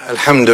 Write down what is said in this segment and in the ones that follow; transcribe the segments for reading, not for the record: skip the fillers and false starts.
الحمد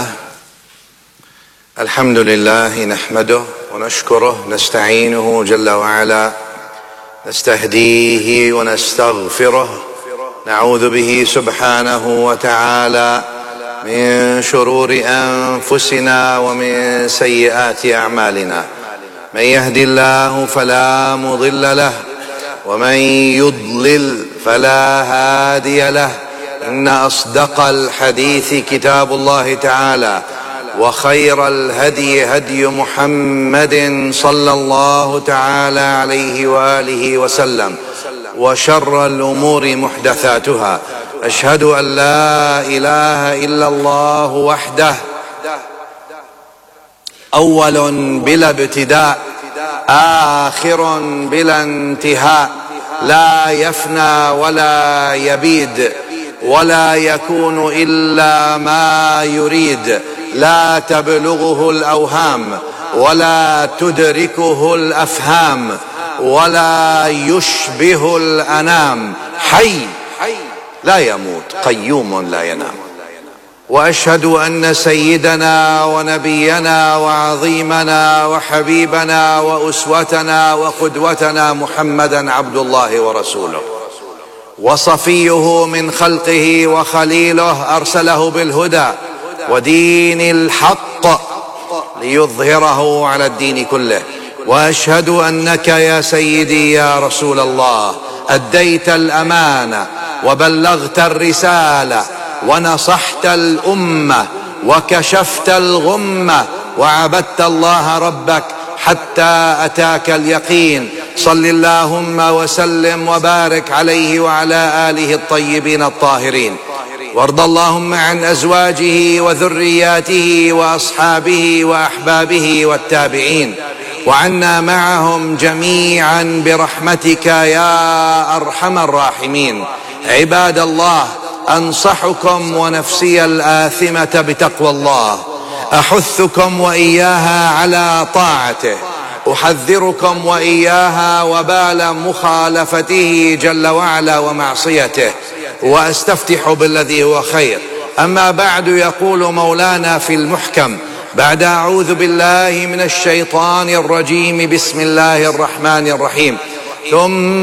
لله نحمده ونشكره نستعينه جل وعلا، نستهديه ونستغفره، نعوذ به سبحانه وتعالى من شرور أنفسنا ومن سيئات أعمالنا. من يهد الله فلا مضل له ومن يضلل فلا هادي له. إن أصدق الحديث كتاب الله تعالى، وخير الهدي هدي محمد صلى الله تعالى عليه وآله وسلم، وشر الأمور محدثاتها. أشهد أن لا إله إلا الله وحده، أول بلا ابتداء، آخر بلا انتهاء، لا يفنى ولا يبيد ولا يكون إلا ما يريد، لا تبلغه الأوهام ولا تدركه الأفهام ولا يشبه الأنام. حي لا يموت، قيوم لا ينام. وأشهد أن سيدنا ونبينا وعظيمنا وحبيبنا وأسوتنا وقدوتنا محمدا عبد الله ورسوله، وصفيه من خلقه وخليله، أرسله بالهدى ودين الحق ليظهره على الدين كله. وأشهد أنك يا سيدي يا رسول الله أديت الأمانة وبلغت الرسالة ونصحت الأمة وكشفت الغمة وعبدت الله ربك حتى أتاك اليقين. صل اللهم وسلم وبارك عليه وعلى آله الطيبين الطاهرين، وارض اللهم عن أزواجه وذرياته وأصحابه وأحبابه والتابعين، وعنا معهم جميعا برحمتك يا أرحم الراحمين. عباد الله، أنصحكم ونفسي الآثمة بتقوى الله، أحثكم وإياها على طاعته، أحذركم وإياها وبال مخالفته جل وعلا ومعصيته، وأستفتح بالذي هو خير. أما بعد، يقول مولانا في المحكم بعد أعوذ بالله من الشيطان الرجيم: بسم الله الرحمن الرحيم. ثم